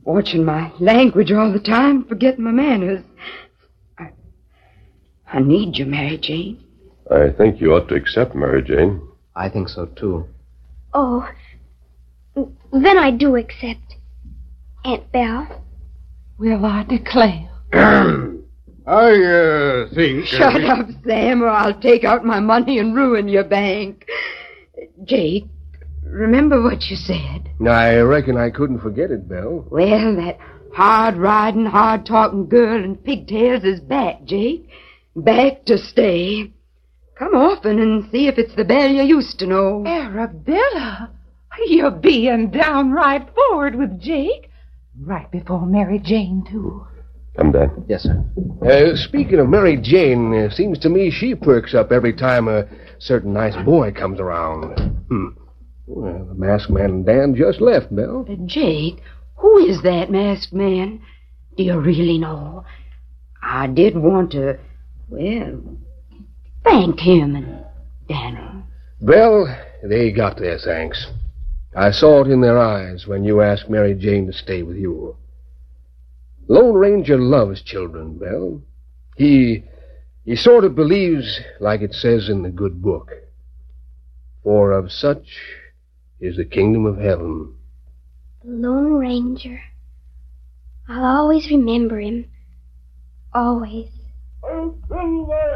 watching my language all the time, forgetting my manners. I need you, Mary Jane. I think you ought to accept Mary Jane. I think so, too. Oh, then I do accept, Aunt Belle. Well, I declare. I think... Shut up, Sam, or I'll take out my money and ruin your bank. Jake, remember what you said? I reckon I couldn't forget it, Belle. Well, that hard-riding, hard-talking girl in pigtails is back, Jake. Back to stay. Come often and see if it's the Belle you used to know. Arabella, you're being downright forward with Jake. Right before Mary Jane, too. Come, Dad. Yes, sir. Speaking of Mary Jane, seems to me she perks up every time a certain nice boy comes around. Well, the masked man and Dan just left, Belle. Jake, who is that masked man? Do you really know? I did want to, thank him and Daniel. Belle, they got their thanks. I saw it in their eyes when you asked Mary Jane to stay with you. Lone Ranger loves children, Belle. He sort of believes, like it says in the good book, for of such is the kingdom of heaven. The Lone Ranger. I'll always remember him. Always. Open the